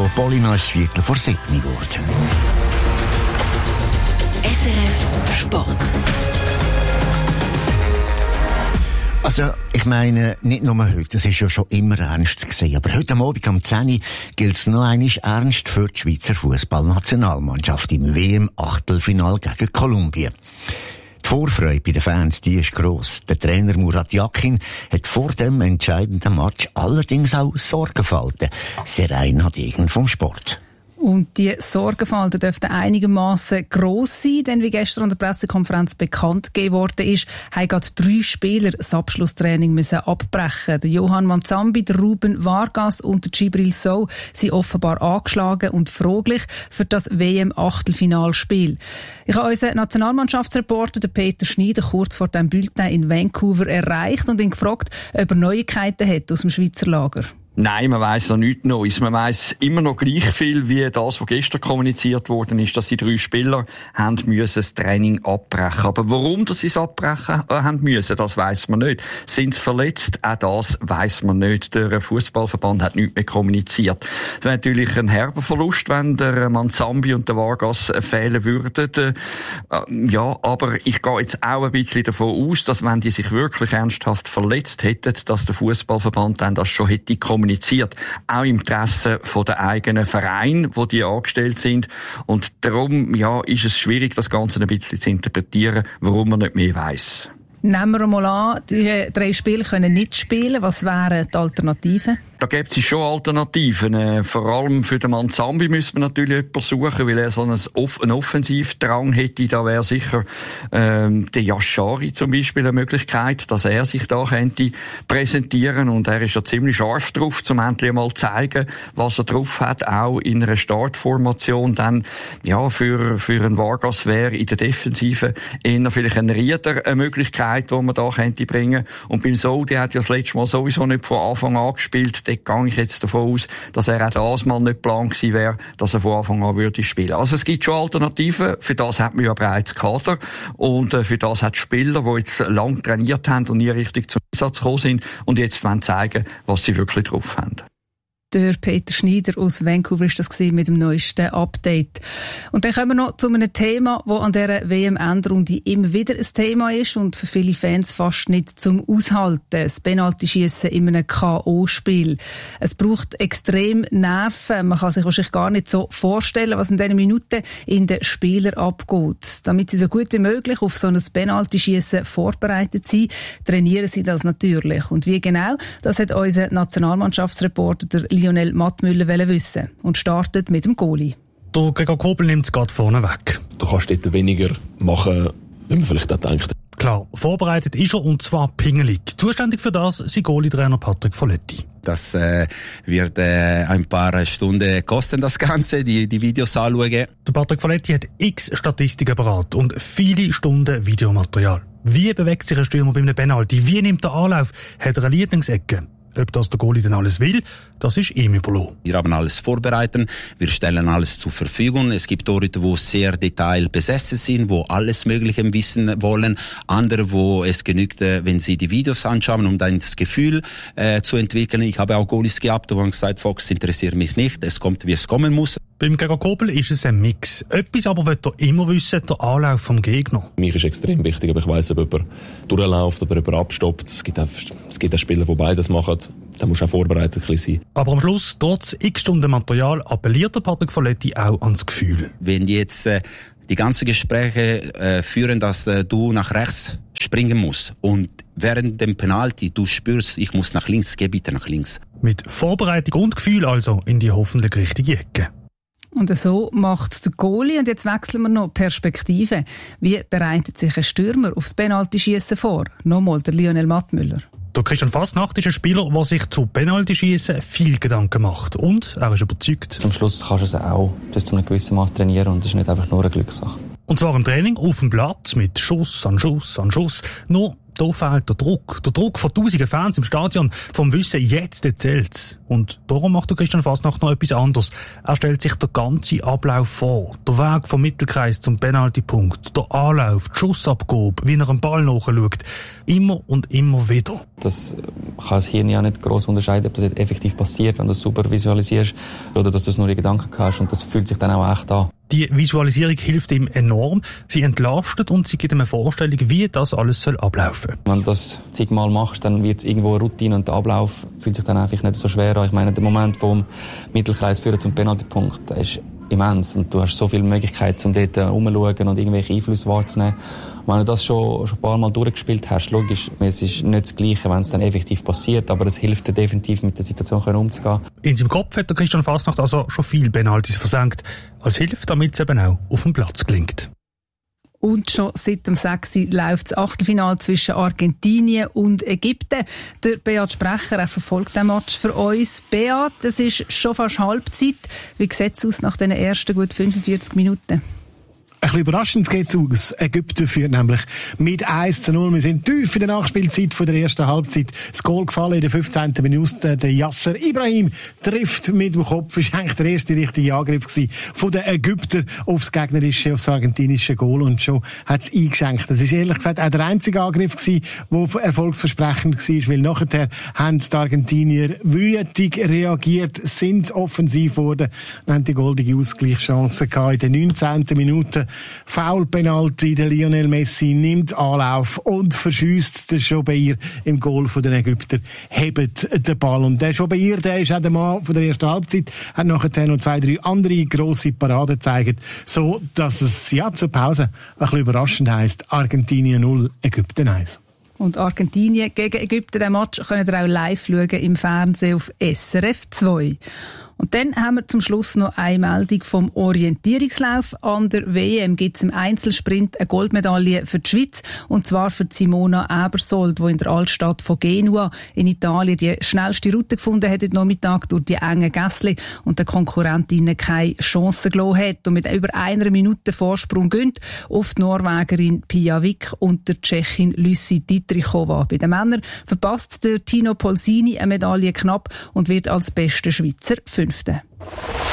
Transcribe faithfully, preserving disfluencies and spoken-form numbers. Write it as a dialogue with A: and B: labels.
A: Metropolis noch ein Viertel vor sieben geworden.
B: S R F Sport.
A: Also, ich meine, nicht nur heute, das ist ja schon immer ernst gewesen, aber heute Abend um zehn Uhr gilt es noch einmal ernst für die Schweizer Fußballnationalmannschaft im W M-Achtelfinal gegen Kolumbien. Die Vorfreude bei den Fans, die ist gross. Der Trainer Murat Yakin hat vor dem entscheidenden Match allerdings auch Sorgenfalten. Sehr einhadigend vom Sport.
C: Und die Sorgenfalten dürften einigermaßen gross sein, denn wie gestern an der Pressekonferenz bekannt gegeben worden ist, haben gerade drei Spieler das Abschlusstraining müssen abbrechen. Der Johann Manzambi, der Ruben Vargas und der Djibril Sow sind offenbar angeschlagen und fraglich für das W M-Achtelfinalspiel. Ich habe unseren Nationalmannschaftsreporter Peter Schneider kurz vor dem Bulletin in Vancouver erreicht und ihn gefragt, ob er Neuigkeiten hat aus dem Schweizer Lager.
D: Nein, man weiss noch nichts Neues. Man weiss immer noch gleich viel wie das, was gestern kommuniziert worden ist, dass die drei Spieler haben müssen das Training abbrechen. Aber warum dass sie es abbrechen äh, haben müssen, das weiss man nicht. Sind sie verletzt? Auch das weiss man nicht. Der Fußballverband hat nichts mehr kommuniziert. Das wäre natürlich ein herber Verlust, wenn der Manzambi und der Vargas fehlen würden. Äh, ja, aber ich gehe jetzt auch ein bisschen davon aus, dass wenn die sich wirklich ernsthaft verletzt hätten, dass der Fußballverband dann das schon hätte kommuniziert. Auch im Interesse von der eigenen Verein, wo die angestellt sind. Und darum, ja, ist es schwierig, das Ganze ein bisschen zu interpretieren, warum man nicht mehr weiss.
C: Nehmen wir mal an, die drei Spieler können nicht spielen. Was wären die Alternativen?
D: Da gibt es schon Alternativen. Äh, vor allem für den Manzambi müssen wir natürlich jemanden suchen, weil er so einen, Off- einen Offensivdrang hätte. Da wäre sicher ähm, der Yashari zum Beispiel eine Möglichkeit, dass er sich da könnte präsentieren. Und er ist ja ziemlich scharf drauf, zum endlich mal zeigen, was er drauf hat, auch in einer Startformation. Dann, ja, für, für einen Vargas wäre in der Defensive eher vielleicht ein Rieder eine Möglichkeit, die man da könnte bringen. Und beim Sow, der hat ja das letzte Mal sowieso nicht von Anfang an gespielt. Dort gehe ich jetzt davon aus, dass er auch das mal nicht geplant gewesen wäre, dass er von Anfang an würde spielen. Also es gibt schon Alternativen. Für das hat man ja bereits Kader. Und äh, für das hat Spieler, die jetzt lang trainiert haben und nie richtig zum Einsatz gekommen sind und jetzt wollen zeigen, was sie wirklich drauf haben.
C: Der Peter Schneider aus Vancouver ist das mit dem neuesten Update. Und dann kommen wir noch zu einem Thema, das an dieser W M-Endrunde immer wieder ein Thema ist und für viele Fans fast nicht zum Aushalten. Das Penaltyschiessen in einem K O-Spiel. Es braucht extrem Nerven. Man kann sich wahrscheinlich gar nicht so vorstellen, was in diesen Minuten in den Spielern abgeht. Damit sie so gut wie möglich auf so ein Penaltyschiessen vorbereitet sind, trainieren sie das natürlich. Und wie genau, das hat unser Nationalmannschaftsreporter der Lionel Mattmüller wissen und startet mit dem Goalie.
E: Der Gregor Kobel nimmt es gerade vorne weg.
F: Du kannst dort weniger machen, wie man vielleicht auch denkt.
E: Klar, vorbereitet ist er und zwar pingelig. Zuständig für das ist Goalie-Trainer Patrick Folletti.
G: Das äh, wird äh, ein paar Stunden kosten, das Ganze, die, die Videos anschauen.
E: Der Patrick Folletti hat x Statistiken parat und viele Stunden Videomaterial. Wie bewegt sich ein Stürmer bei einem Penalty? Wie nimmt er Anlauf? Hat er eine Lieblingsecke? Ob das der Goalie denn alles will, das ist ihm überlassen.
G: Wir haben alles vorbereitet, wir stellen alles zur Verfügung. Es gibt Leute, die sehr detailbesessen sind, die alles Mögliche wissen wollen. Andere, wo es genügt, wenn sie die Videos anschauen, um dann das Gefühl äh, zu entwickeln. Ich habe auch Goalies gehabt, die haben gesagt, Fox interessiert mich nicht, es kommt, wie es kommen muss.
E: Beim Gregor Kobel ist es ein Mix. Etwas aber will er immer wissen, der Anlauf vom Gegner.
F: Für mich ist extrem wichtig, aber ich weiss, ob jemand durchläuft oder jemand abstoppt. Es gibt auch, es gibt auch Spieler, die beides machen. Da musst du auch vorbereitet sein.
E: Aber am Schluss, trotz x Stunden Material, appelliert der Patrick Folletti auch ans Gefühl.
G: Wenn jetzt äh, die ganzen Gespräche äh, führen, dass äh, du nach rechts springen musst und während dem Penalty du spürst, ich muss nach links, geh bitte nach links.
E: Mit Vorbereitung und Gefühl also in die hoffentlich richtige Ecke.
C: Und so macht der Goalie. Und jetzt wechseln wir noch Perspektive. Wie bereitet sich ein Stürmer aufs Penaltyschiessen vor? Nochmal der Lionel Mattmüller.
E: Der Christian Fasnacht ist ein Spieler, der sich zu Penaltyschiessen viel Gedanken macht. Und er ist überzeugt.
H: Zum Schluss kannst du es auch bis zu einem gewissen Maß trainieren und es ist nicht einfach nur eine Glückssache.
E: Und zwar im Training auf dem Platz mit Schuss an Schuss an Schuss. Nur da fehlt der Druck. Der Druck von tausenden Fans im Stadion, vom Wissen, jetzt zählt's. Und darum macht der Christian Fasnacht noch etwas anderes. Er stellt sich den ganzen Ablauf vor. Der Weg vom Mittelkreis zum Penaltypunkt, der Anlauf, die Schussabgabe, wie er einen Ball nachschaut. Immer und immer wieder.
H: Das kann das Hirn ja nicht gross unterscheiden, ob das jetzt effektiv passiert, wenn du es super visualisierst, oder dass du es nur in Gedanken hast. Und das fühlt sich dann auch echt an.
E: Die Visualisierung hilft ihm enorm. Sie entlastet und sie gibt ihm eine Vorstellung, wie das alles soll ablaufen.
H: Wenn du das zigmal machst, dann wird es irgendwo eine Routine und der Ablauf fühlt sich dann einfach nicht so schwer an. Ich meine, der Moment vom Mittelkreis führen zum Penaltypunkt, der ist immens und du hast so viele Möglichkeiten, um dort herumzuschauen und irgendwelche Einflüsse wahrzunehmen. Und wenn du das schon, schon ein paar Mal durchgespielt hast, logisch, es ist nicht das Gleiche, wenn es dann effektiv passiert, aber es hilft dir definitiv, mit der Situation umzugehen.
E: In seinem Kopf hat der Christian Fasnacht also schon viele Penaltys versenkt, als Hilfe, damit es eben auch auf dem Platz gelingt.
C: Und schon seit dem sechs läuft das Achtelfinale zwischen Argentinien und Ägypten. Der Beat Sprecher, er verfolgt den Match für uns. Beat, es ist schon fast Halbzeit. Wie sieht es aus nach den ersten gut fünfundvierzig Minuten?
I: Ein bisschen überraschend geht es aus. Ägypten führt nämlich mit eins zu null. Wir sind tief in der Nachspielzeit von der ersten Halbzeit. Das Goal gefallen in der fünfzehnten Minute. Der Yasser Ibrahim trifft mit dem Kopf. Das war eigentlich der erste richtige Angriff von den Ägyptern aufs gegnerische, aufs argentinische Goal. Und schon hat es eingeschenkt. Das ist ehrlich gesagt auch der einzige Angriff gewesen, der erfolgsversprechend war, weil nachher haben die Argentinier wütig reagiert, sind offensiv geworden und haben die goldige Ausgleichschance gehabt in der neunzehnten Minute. Foul-Penalty, der Lionel Messi nimmt Anlauf und verschießt den Jobeir im Goal von den Ägyptern, hebt den Ball. Und der Jobeir, der ist auch der Mann von der ersten Halbzeit, hat nachher noch zwei, drei andere grosse Paraden gezeigt, so dass es ja zur Pause ein bisschen überraschend heisst, Argentinien null, Ägypten eins.
C: Und Argentinien gegen Ägypten, den Match könnt ihr auch live schauen im Fernsehen auf S R F zwei. Und dann haben wir zum Schluss noch eine Meldung vom Orientierungslauf. An der W M gibt es im Einzelsprint eine Goldmedaille für die Schweiz. Und zwar für Simona Ebersold, die in der Altstadt von Genua in Italien die schnellste Route gefunden hat heute Nachmittag durch die engen Gässli und der Konkurrentinnen keine Chance gelassen hat. Und mit über einer Minute Vorsprung gönnt auf die Norwegerin Pia Wick und der Tschechin Lucy Dietrichova. Bei den Männern verpasst der Tino Polsini eine Medaille knapp und wird als bester Schweizer Fünfter.